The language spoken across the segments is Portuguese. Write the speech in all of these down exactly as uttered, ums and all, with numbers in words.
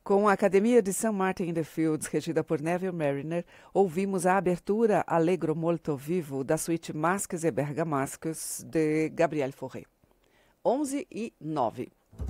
Com a Academia de Saint Martin in the Fields, regida por Neville Marriner, ouvimos a abertura Allegro molto vivo da suíte Masques e Bergamascos de Gabriel Fauré. onze e nove.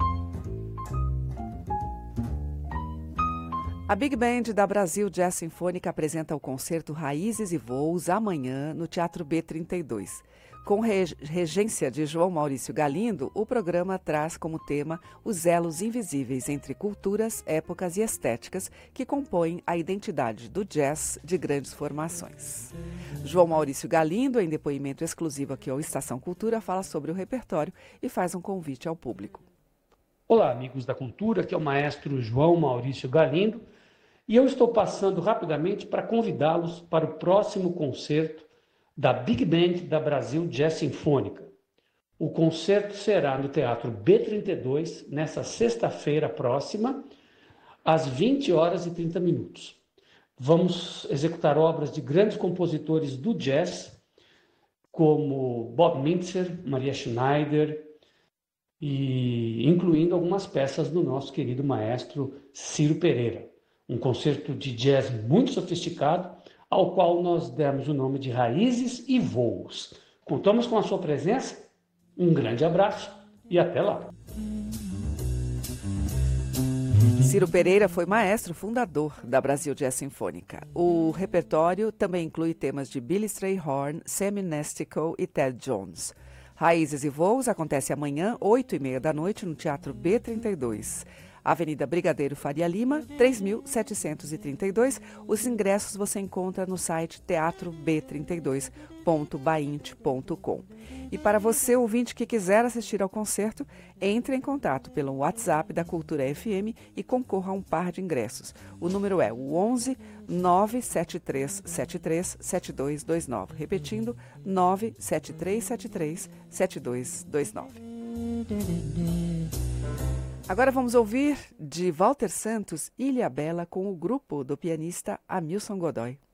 A Big Band da Brasil Jazz Sinfônica apresenta o concerto Raízes e Voos amanhã no Teatro B trinta e dois. Com regência de João Maurício Galindo, o programa traz como tema os elos invisíveis entre culturas, épocas e estéticas que compõem a identidade do jazz de grandes formações. João Maurício Galindo, em depoimento exclusivo aqui ao Estação Cultura, fala sobre o repertório e faz um convite ao público. Olá, amigos da cultura, aqui é o maestro João Maurício Galindo e eu estou passando rapidamente para convidá-los para o próximo concerto da Big Band da Brasil Jazz Sinfônica. O concerto será no Teatro B trinta e dois, nesta sexta-feira próxima, às vinte horas e trinta minutos. Vamos executar obras de grandes compositores do jazz, como Bob Mintzer, Maria Schneider, e incluindo algumas peças do nosso querido maestro Ciro Pereira. Um concerto de jazz muito sofisticado, ao qual nós demos o nome de Raízes e Voos. Contamos com a sua presença, um grande abraço e até lá. Ciro Pereira foi maestro fundador da Brasil Jazz Sinfônica. O repertório também inclui temas de Billy Strayhorn, Sammy Nestico e Ted Jones. Raízes e Voos acontece amanhã, oito e meia da noite, no Teatro B trinta e dois. Avenida Brigadeiro Faria Lima, três mil setecentos e trinta e dois. Os ingressos você encontra no site teatro b trinta e dois ponto baint ponto com. E para você, ouvinte, que quiser assistir ao concerto, entre em contato pelo WhatsApp da Cultura F M e concorra a um par de ingressos. O número é o onze nove sete três sete três sete dois dois nove. Repetindo, nove sete três sete três sete dois dois nove. Agora vamos ouvir de Walter Santos, Ilha Bela, com o grupo do pianista Hamilton Godoy.